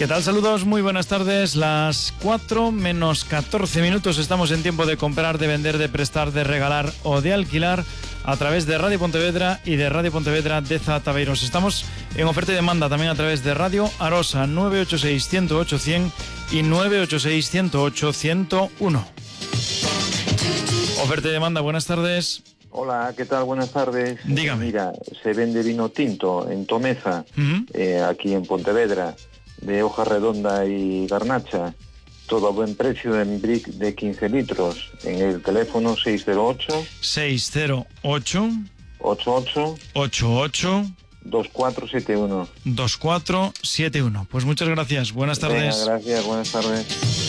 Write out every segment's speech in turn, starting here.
¿Qué tal? Saludos, muy buenas tardes. Las 4 menos 14 minutos. Estamos en tiempo de comprar, de vender, de prestar, de regalar o de alquilar a través de Radio Pontevedra y de Radio Pontevedra de Zataveiros. Estamos en oferta y demanda también a través de Radio Arosa 986-108-100 y 986-108-101. Oferta y demanda, buenas tardes. Hola, ¿qué tal? Buenas tardes. Dígame. Mira, se vende vino tinto en Tomeza, aquí en Pontevedra, de hoja redonda y garnacha, todo a buen precio en brick de 15 litros, en el teléfono 608 88 2471. 2471. Pues muchas gracias, buenas tardes. Venga, gracias, buenas tardes.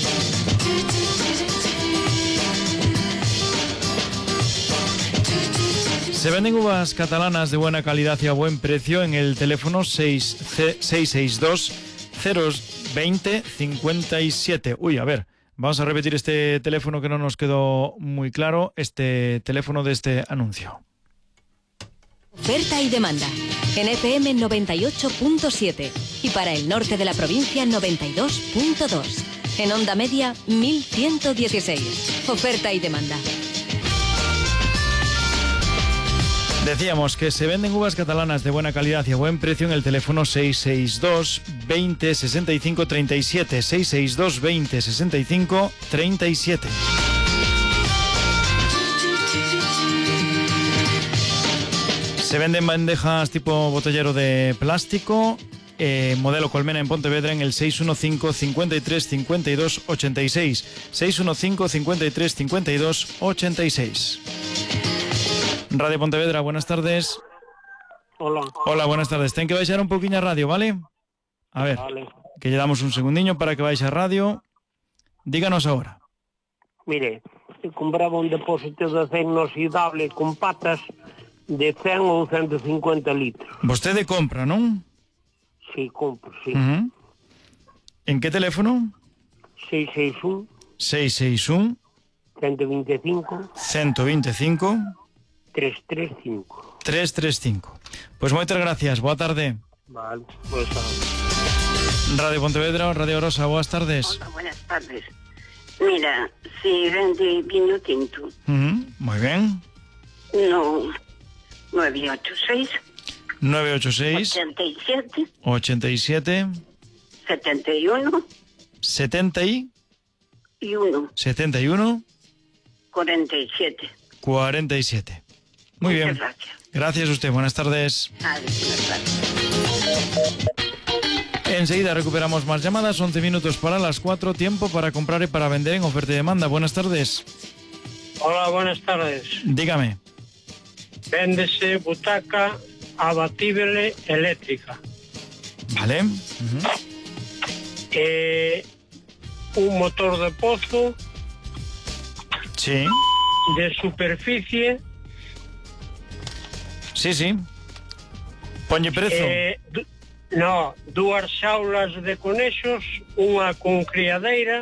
Se venden uvas catalanas de buena calidad y a buen precio en el teléfono 662 020 57. Uy, a ver, vamos a repetir este teléfono que no nos quedó muy claro, este teléfono de este anuncio. Oferta y demanda en FM 98.7 y para el norte de la provincia 92.2. En onda media 1116. Oferta y demanda. Decíamos que se venden uvas catalanas de buena calidad y a buen precio en el teléfono 662 20 65 37. 662 20 65 37. Se venden bandejas tipo botellero de plástico, modelo Colmena en Pontevedra en el 615 53 52 86. 615 53 52 86. Radio Pontevedra, buenas tardes. Hola, buenas tardes. Ten que baixar un poquinho a radio, ¿vale? A ver, vale. Que lle damos un segundiño para que baixe a radio. Díganos ahora. Mire, compraba un depósito de aceite inoxidable con patas de 100 ou 150 litros. Vostede compra, non? Sí, compro, sí. En que teléfono? 661 661 125 125 335. 335. Pues moitas gracias, boa tarde. Vale, pues Radio Pontevedra, Radio Arosa, boas tardes. Hola, buenas tardes. Mira, si vende vino tinto. Muy bien. No, 986 87 71 71 47. Muy bien. Gracias. Gracias a usted. Buenas tardes. Buenas tardes. Enseguida recuperamos más llamadas. 11 minutos para las 4. Tiempo para comprar y para vender en oferta y demanda. Buenas tardes. Hola, buenas tardes. Dígame. Véndese butaca abatible eléctrica. Vale. Un motor de pozo. Sí. De superficie. Sí. Ponlle prezo. No, 2 xaulas de conexos, unha con criadeira